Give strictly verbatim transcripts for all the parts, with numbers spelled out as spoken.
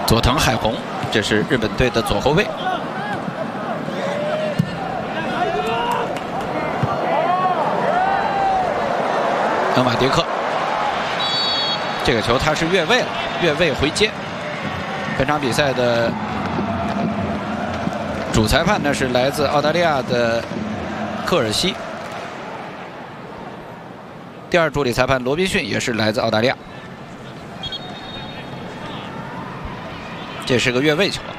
佐藤海宏，这是日本队的左后卫。恩瓦迪克，这个球他是越位了，越位回接。本场比赛的主裁判呢是来自澳大利亚的科尔西，第二助理裁判罗宾逊也是来自澳大利亚。这是个越位球。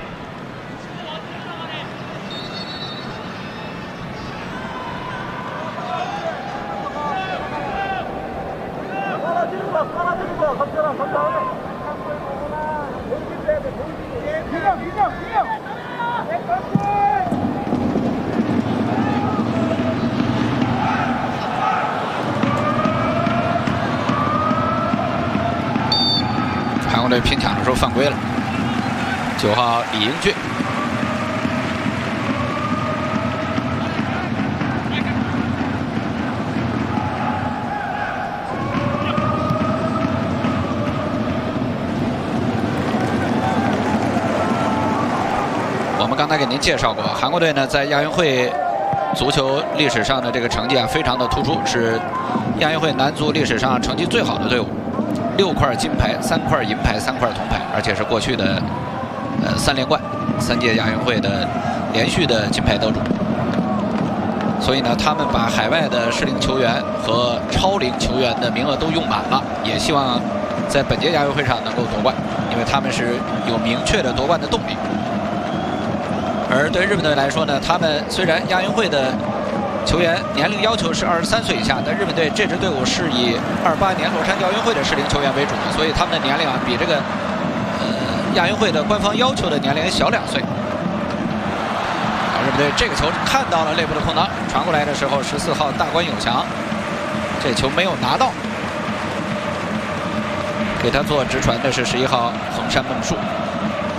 韩国队拼抢的时候犯规了。九号李英俊，我们刚才给您介绍过，韩国队呢在亚运会足球历史上的这个成绩啊，非常的突出，是亚运会男足历史上成绩最好的队伍，六块金牌、三块银牌、三块铜牌，而且是过去的。呃，三连冠，三届亚运会的连续的金牌得主。所以呢，他们把海外的适龄球员和超龄球员的名额都用满了，也希望在本届亚运会上能够夺冠，因为他们是有明确的夺冠的动力。而对日本队来说呢，他们虽然亚运会的球员年龄要求是二十三岁以下，但日本队这支队伍是以二八年洛杉矶奥运会的适龄球员为主的，所以他们的年龄啊比这个。亚运会的官方要求的年龄小两岁。日本队这个球看到了内部的空当，传过来的时候，十四号大关有强，这球没有拿到，给他做直传的是十一号横山梦树。